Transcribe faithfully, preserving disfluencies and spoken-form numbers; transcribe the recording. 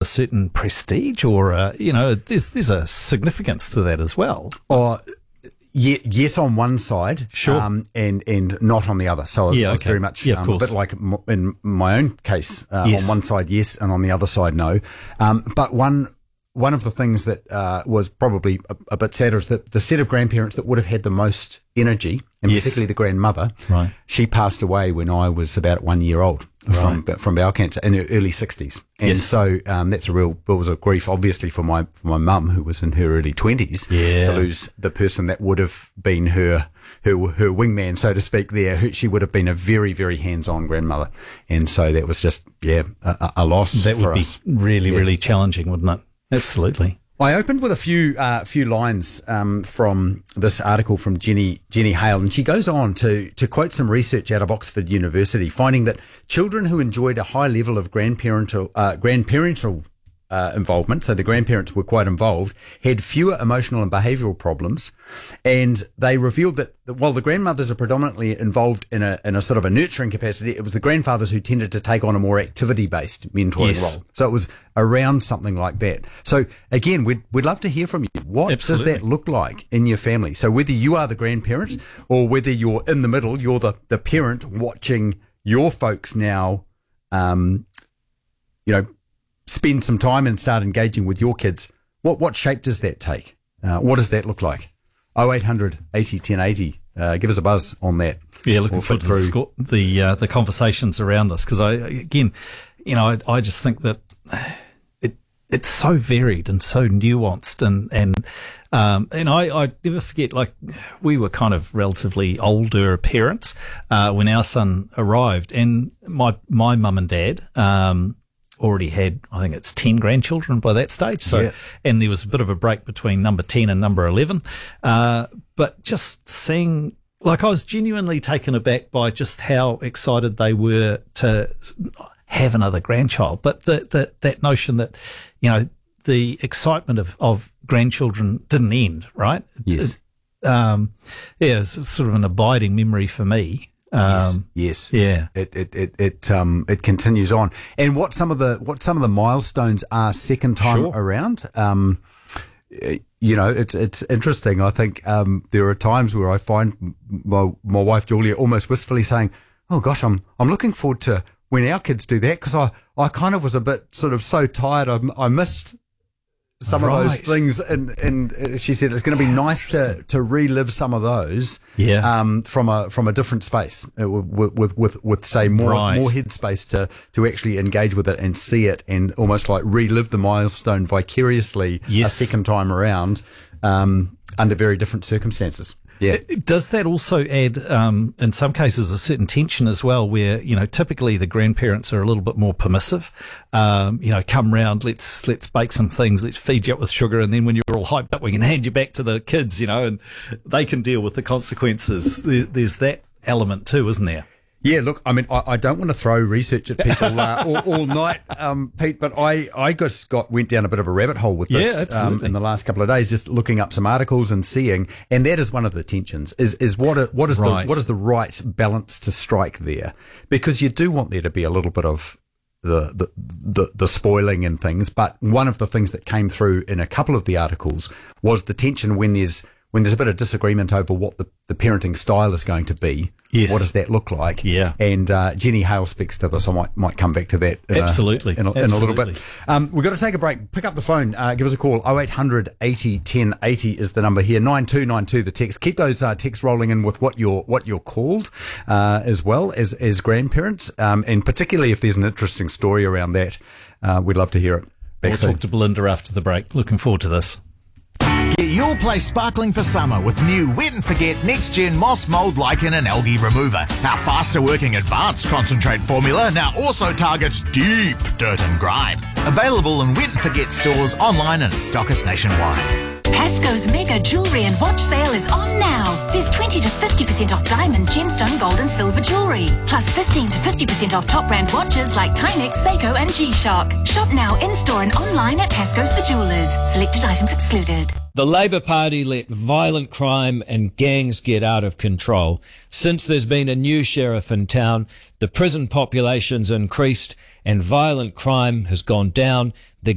certain prestige, or uh, you know, there's there's a significance to that as well. Or Ye- yes, on one side, Sure. um, and and not on the other. So I was, Yeah, I was okay. very much Yeah, of um, a course. bit like m- in my own case. Uh, Yes. On one side, yes, and on the other side, no. Um, but one one of the things that uh, was probably a, a bit sadder is that the set of grandparents that would have had the most energy, and Yes. particularly the grandmother, Right. she passed away when I was about one year old from from bowel cancer in her early sixties, and Yes. so um, that's a real it was a grief, obviously, for my for my mum, who was in her early twenties, Yeah. to lose the person that would have been her her her wingman, so to speak. There, Her- she would have been a very very hands on grandmother, and so that was just yeah a, a a loss. That for would be us. really, Yeah. really challenging, wouldn't it? Absolutely. I opened with a few uh, few lines um, from this article from Jenny Jenny Hale, and she goes on to to quote some research out of Oxford University, finding that children who enjoyed a high level of grandparental uh, grandparental uh, involvement, so the grandparents were quite involved, had fewer emotional and behavioural problems, and they revealed that while the grandmothers are predominantly involved in a in a sort of a nurturing capacity, it was the grandfathers who tended to take on a more activity based mentoring Yes. role. So it was around something like that. So again, we'd we'd love to hear from you. What Absolutely. does that look like in your family? So whether you are the grandparents or whether you're in the middle, you're the, the parent watching your folks now, um, you know, spend some time and start engaging with your kids. What what shape does that take? Uh, what does that look like? oh eight hundred eighty ten eighty. Uh, give us a buzz on that. Yeah, looking Or forward flick to the sco- the, uh, the conversations around this, because I again, you know, I, I just think that it it's so varied and so nuanced, and and um, and I, I never forget, like, we were kind of relatively older parents uh, when our son arrived, and my my mum and dad um, already had, I think it's ten grandchildren by that stage. So, Yeah. and there was a bit of a break between number ten and number eleven. Uh, but just seeing, like, I was genuinely taken aback by just how excited they were to have another grandchild. But the, the, that notion that, you know, the excitement of, of grandchildren didn't end, right? Yes. It, um, yeah, it's sort of an abiding memory for me. Um, yes. yeah. It it it it um it continues on. And what some of the what some of the milestones are second time Sure. around. Um, eh, you know, it's it's interesting. I think um there are times where I find my my wife Julia almost wistfully saying, "Oh gosh, I'm I'm looking forward to when our kids do that," because I I kind of was a bit sort of so tired. I I missed some of those Right. things, and, and she said it's going to be nice to, to relive some of those, Yeah. um, from a from a different space, uh, with with with, with say more Right. more headspace to to actually engage with it and see it, and almost like relive the milestone vicariously Yes. a second time around, um, under very different circumstances. Yeah. Does that also add, um, in some cases, a certain tension as well, where, you know, typically the grandparents are a little bit more permissive? Um, you know, come round, let's let's bake some things, let's feed you up with sugar, and then when you're all hyped up, we can hand you back to the kids, you know, and they can deal with the consequences. There, there's that element too, isn't there? Yeah, look, I mean, I, I don't want to throw research at people uh, all, all night, um, Pete, but I, I just got went down a bit of a rabbit hole with this Yeah, um, absolutely. in the last couple of days, just looking up some articles and seeing, and that is one of the tensions, is is what a, what is Right. the what is the right balance to strike there, because you do want there to be a little bit of the, the the the spoiling and things, but one of the things that came through in a couple of the articles was the tension when there's when there's a bit of disagreement over what the, the parenting style is going to be. Yes. What does that look like? Yeah. And uh, Jenny Hale speaks to this. I might might come back to that in Absolutely. a, in, a, in a little Absolutely. bit. Um, we've got to take a break. Pick up the phone. Uh, give us a call. oh eight hundred eighty ten eighty is the number here. nine two nine two the text. Keep those uh, texts rolling in with what you're what you're called uh, as well as as grandparents, um, and particularly if there's an interesting story around that, uh, we'd love to hear it. Back We'll soon. talk to Belinda after the break. Looking forward to this. Get your place sparkling for summer with new Wet and Forget Next Gen Moss, Mold, Lichen and Algae Remover. Our faster working advanced concentrate formula now also targets deep dirt and grime. Available in Wet and Forget stores, online and stockist nationwide. Pasco's mega jewellery and watch sale is on now. There's twenty to fifty percent off diamond, gemstone, gold and silver jewellery. Plus fifteen to fifty percent off top brand watches like Timex, Seiko and G-Shock. Shop now in-store and online at Pasco's The Jewellers. Selected items excluded. The Labor Party let violent crime and gangs get out of control. Since there's been a new sheriff in town, the prison population's increased and violent crime has gone down. The